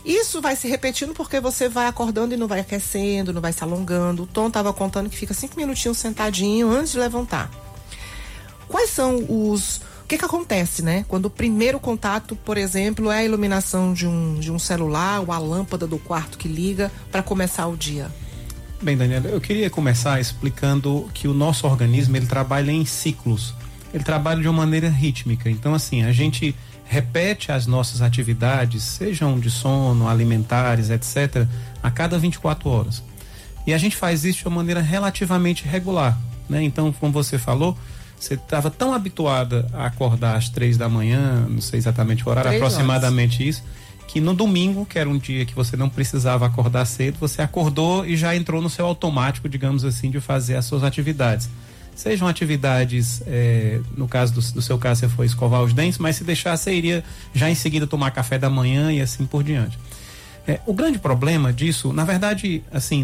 Isso vai se repetindo porque você vai acordando e não vai aquecendo, não vai se alongando. O Tom estava contando que fica 5 minutinhos sentadinho antes de levantar. Quais são os... O que acontece, né? Quando o primeiro contato, por exemplo, é a iluminação de um celular ou a lâmpada do quarto que liga para começar o dia? Bem, Daniela, eu queria começar explicando que o nosso organismo, ele trabalha em ciclos. Ele trabalha de uma maneira rítmica. Então, assim, a gente repete as nossas atividades, sejam de sono, alimentares, etc., a cada 24 horas. E a gente faz isso de uma maneira relativamente regular, né? Então, como você falou, você estava tão habituada a acordar às 3 da manhã, não sei exatamente o horário, aproximadamente isso, que no domingo, que era um dia que você não precisava acordar cedo, você acordou e já entrou no seu automático, digamos assim, de fazer as suas atividades. Sejam atividades, no caso do seu caso, você foi escovar os dentes, mas se deixar, você iria já em seguida tomar café da manhã e assim por diante. O grande problema disso, na verdade, assim,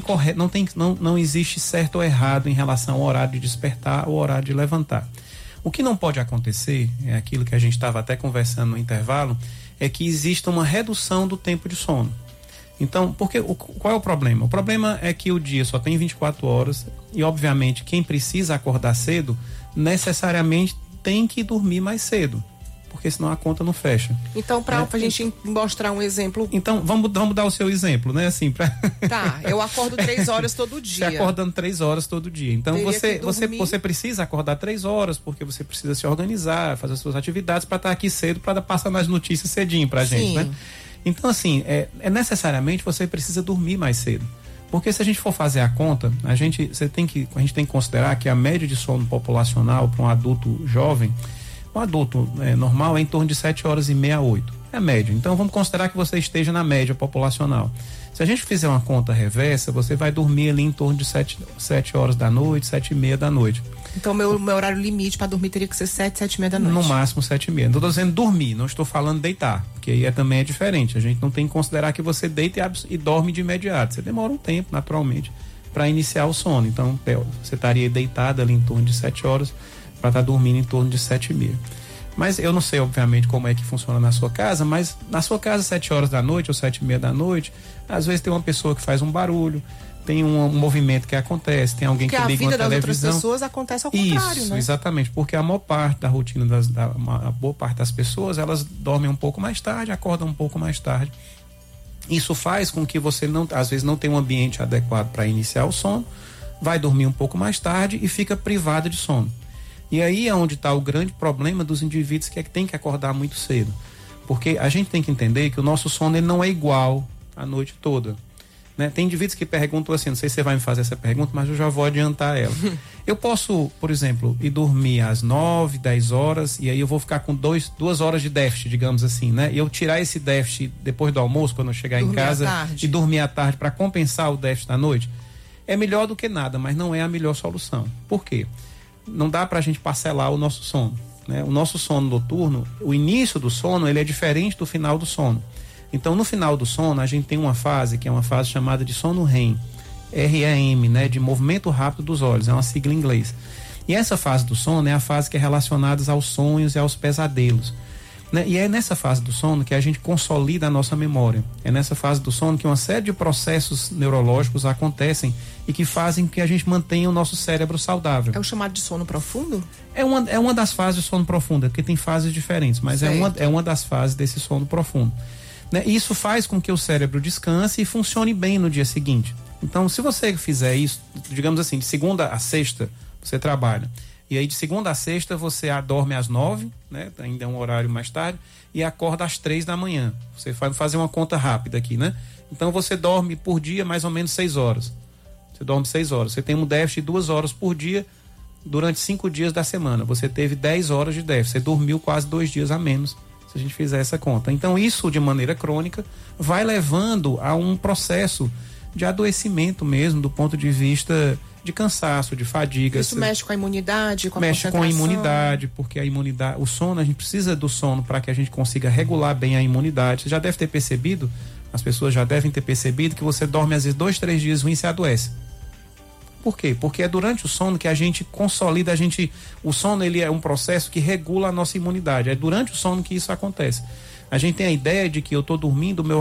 não existe certo ou errado em relação ao horário de despertar ou horário de levantar. O que não pode acontecer, é aquilo que a gente estava até conversando no intervalo, é que exista uma redução do tempo de sono. Então, qual é o problema? O problema é que o dia só tem 24 horas e, obviamente, quem precisa acordar cedo, necessariamente tem que dormir mais cedo, porque senão a conta não fecha. Então, pra gente mostrar um exemplo... Então, vamos dar o seu exemplo, né? Assim, Tá, eu acordo 3 horas todo dia. Você acordando 3 horas todo dia. Então, você precisa acordar 3 horas, porque você precisa se organizar, fazer as suas atividades para estar aqui cedo, para passar nas notícias cedinho pra gente, né? Então, assim, necessariamente você precisa dormir mais cedo. Porque se a gente for fazer a conta, a gente tem que considerar que a média de sono populacional para um adulto jovem, um adulto normal, é em torno de 7 horas e meia a 8. É a média. Então vamos considerar que você esteja na média populacional. Se a gente fizer uma conta reversa, você vai dormir ali em torno de 7 horas da noite, 7 e meia da noite. Então meu horário limite para dormir teria que ser 7 e meia da noite. No máximo 7 e meia. Não estou dizendo dormir, não estou falando deitar, porque aí também é diferente. A gente não tem que considerar que você deita e dorme de imediato. Você demora um tempo, naturalmente, para iniciar o sono. Então você estaria deitada ali em torno de 7 horas para estar dormindo em torno de 7 e meia. Mas eu não sei, obviamente, como é que funciona na sua casa, mas na sua casa, 7 horas da noite ou 7 e meia da noite, às vezes tem uma pessoa que faz um barulho, tem um movimento que acontece, tem alguém que liga uma televisão. Porque a vida das outras pessoas acontece ao contrário, né? Exatamente, porque a maior parte da rotina a boa parte das pessoas, elas dormem um pouco mais tarde, acordam um pouco mais tarde. Isso faz com que você às vezes não tenha um ambiente adequado para iniciar o sono, vai dormir um pouco mais tarde e fica privada de sono. E aí é onde está o grande problema dos indivíduos que tem que acordar muito cedo. Porque a gente tem que entender que o nosso sono ele não é igual a noite toda. Né? Tem indivíduos que perguntam assim, não sei se você vai me fazer essa pergunta, mas eu já vou adiantar ela. Eu posso, por exemplo, ir dormir às 9, 10 horas e aí eu vou ficar com 2 horas de déficit, digamos assim, né? E eu tirar esse déficit depois do almoço, quando eu chegar em casa, e dormir à tarde para compensar o déficit da noite. É melhor do que nada, mas não é a melhor solução. Por quê? Não dá pra gente parcelar o nosso sono, né? O nosso sono noturno, o início do sono, ele é diferente do final do sono. Então, no final do sono, a gente tem uma fase, que é uma fase chamada de sono REM, REM, né? De movimento rápido dos olhos, é uma sigla em inglês. E essa fase do sono é a fase que é relacionada aos sonhos e aos pesadelos, né? E é nessa fase do sono que a gente consolida a nossa memória. É nessa fase do sono que uma série de processos neurológicos acontecem e que fazem que a gente mantenha o nosso cérebro saudável. É o chamado de sono profundo? É uma das fases de sono profundo, porque tem fases diferentes, mas é uma das fases desse sono profundo. Né? E isso faz com que o cérebro descanse e funcione bem no dia seguinte. Então, se você fizer isso, digamos assim, de segunda a sexta, você trabalha. E aí de segunda a sexta você dorme às 9, né? Ainda é um horário mais tarde, e acorda às 3 da manhã. Você vai fazer uma conta rápida aqui, né? Então você dorme por dia mais ou menos 6 horas. Você dorme 6 horas. Você tem um déficit de 2 horas por dia durante 5 dias da semana. Você teve 10 horas de déficit. Você dormiu quase 2 dias a menos, se a gente fizer essa conta. Então isso, de maneira crônica, vai levando a um processo de adoecimento mesmo, do ponto de vista de cansaço, de fadiga. Isso mexe com a imunidade, com a mexe com a imunidade, porque a imunidade, o sono, a gente precisa do sono para que a gente consiga regular bem a imunidade. Você já deve ter percebido, as pessoas já devem ter percebido que você dorme às vezes 2, 3 dias ruim e se adoece. Por quê? Porque é durante o sono que a gente consolida, o sono ele é um processo que regula a nossa imunidade, é durante o sono que isso acontece. A gente tem a ideia de que eu estou dormindo, meu